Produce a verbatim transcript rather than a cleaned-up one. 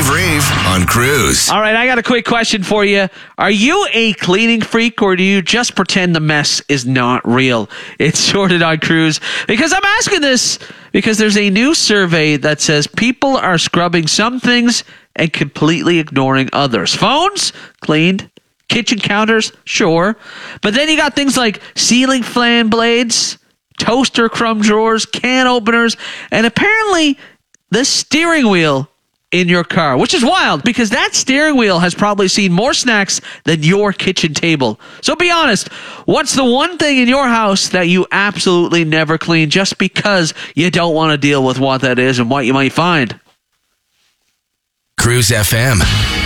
Dave Rave on Cruise. All right, I got a quick question for you. Are you a cleaning freak, or do you just pretend the mess is not real? It's Sorted on Cruise. Because I'm asking this because there's a new survey that says people are scrubbing some things and completely ignoring others. Phones, cleaned. Kitchen counters, sure. But then you got things like ceiling fan blades, toaster crumb drawers, can openers, and apparently the steering wheel in your car, which is wild because that steering wheel has probably seen more snacks than your kitchen table. So be honest, what's the one thing in your house that you absolutely never clean just because you don't want to deal with what that is and what you might find? Cruise F M.